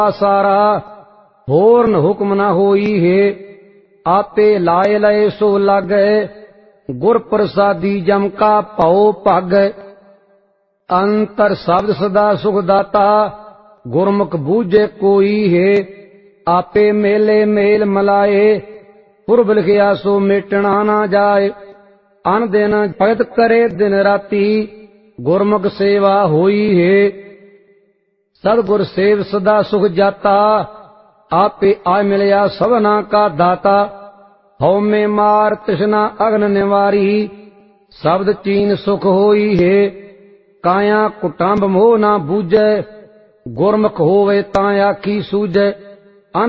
सारा होरन हुक्म न होई है। आपे लाए लय सो लागे गुर प्रसादी जम का पाओ पग। अंतर शब्द सदा सुख दाता गुरमुख बूझे कोई है। आपे मेले मेल मलाए पुरब लिखिया सो मेटना ना जाए। अन दिन भगत करे दिन राती गुरमुख सेवा होई है। सतगुर सेव सदा सुख जाता आपे आ मिलया सबना का दाता। हौ में मार तृष्णा अग्न निवारी शब्द चीन सुख होई है। काया कुटुंब मोह ना बूझे गुरमुख होवे तां आखी सूझे।